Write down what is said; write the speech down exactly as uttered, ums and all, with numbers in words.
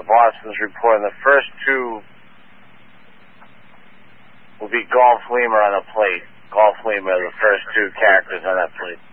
Boston's report, and the first two will be Golf Weimer on the plate. Golf Weimer, the first two characters on that plate.